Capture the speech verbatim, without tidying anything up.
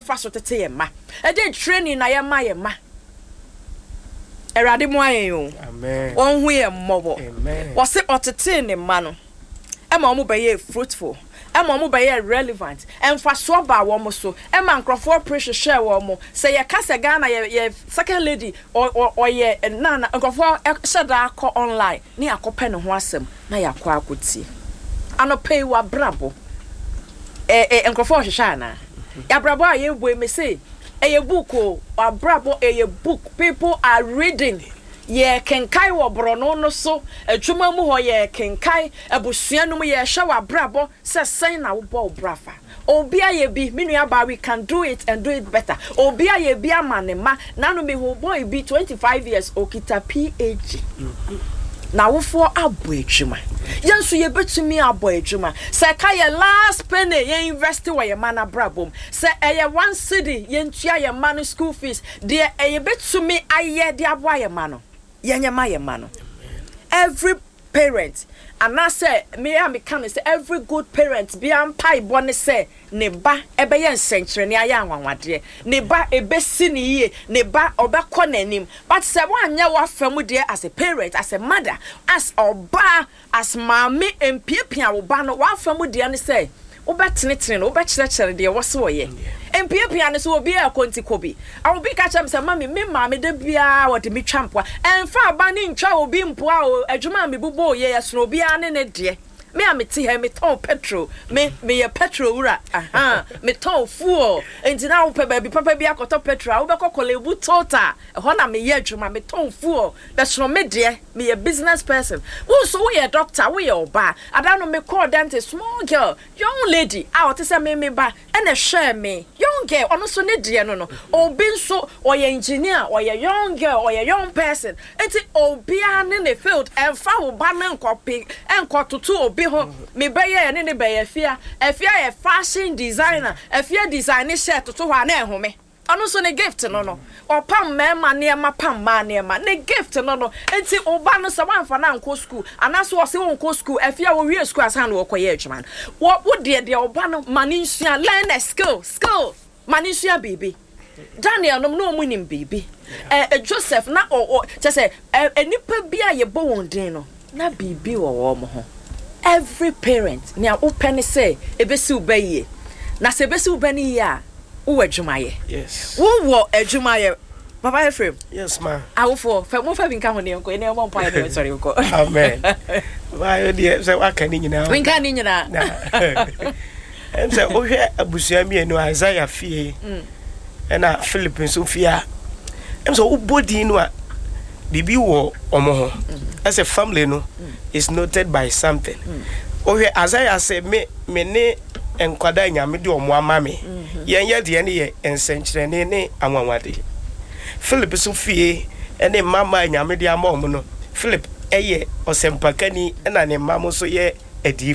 yɛmfa so tete yɛ ma ɛde training na yɛma yɛ ma Erade mo ayen amen on hu yɛ mmɔbɔ amen wɔse ɔtete ne ma no ɛma ɔmo bɛyɛ fruitful ɛma ɔmo bɛyɛ relevant ɛmfa so ba wɔn so ɛma nkrɔfoɔ pressure share wɔn mo sɛ yɛ kasa Ghana yɛ yɛ second lady ɔyɛ nana nkrɔfoɔ hyɛ da akɔ online ne akɔpɛ ne ho asɛm na yɛ akɔ akɔtie anɔpɛ wa brabo eh eh nkrɔfoɔ hwehwɛ ana ya brabo a yɛ bue me say a book o abrabo a book people are reading ye kenkai wo brono no so adwuma mu ho ye kenkai abusua no mu ye hwe wa brabo se sen na wo bo brafa obi aye bi me nua ba we can do it and do it better obi aye bi amane ma na no me ho boy bi twenty-five years okita P H D na wo fo abo adwuma yanso ye betumi abo adwuma se ka ye last penny ye invest wo ye mana brabom se eye one city ye ntua ye man school fees de eye betumi aye de abo aye mano ye nyema ye mano every parent and I say me am can say every good parent be am pai bone say ne ba ebe ye nsenkyere ne aya anwanwade ne ba ebesi ne yie ne ba obekọ nanim but say wanya wa fam de as a parent as a mother as oba as mama empiepia wo ba no wa fam de ne say obetene no obekyerɛkyerɛ de wo so ye empiepia ne so obi a kontikobi a obi ka kyerɛ me say mama me mama de bia wo de me twampoa emfa ba ne ntwa obi mpoa o adwuma me bubo ye yeso obi a ne ne de me am te here me ton petrol me me ye petrol wura aha me ton fuel enti na wo pe ba bi papa bi akoto petrol wo be kokolebu total ho na me ye adwuma me ton fuel be so me de me ye business person wo so we ye doctor we ye oba ada no me call dentist small girl young lady out say me me ba e na hwe me young girl ono so ne de no no obi nso o ye engineer o ye young girl o ye young person enti obi a ne ne field en fa wo ba na nkopi enkototo obi ho me beye ne ne beye fia afia ye fashion designer afia design shirt to ho na ehome ono so ne gift no no opam mema ne ma pam ma ne ma ne gift no no enti oba no se wanfa na nko school anaso wo se wo nko school afia wo wie school asan wo koye adwuma wo wo de de oba no mani nsua learn a skill skill mani nsua baby Daniel no no mu nim baby eh Joseph na o che se enipa bia ye bo won din no na bibi wo wo mo ho every parent nia open say ebesi ubaye na se ebesi ubani ya wo adwumaye yes wo wo adwumaye Papa Ephraim yes ma awofo fa mo fa bi nka ho ne nko ene mo mpa ya sorry ko amen why dey say wa kan ni nyina we kan ni nyina em say o hwe abusua mi enu Isaiah fie ena Philippines so fia em say o body no a bibi wo omo ho as a family no is noted by something ohwe Isaiah say me me ne enkwada nyame de omo ama me yen ye de ne ye ensenkyere ne ne anwanwade Philip so fie ene mama nyame de ama omo no Philip eye osempakani ena ne mama so ye edi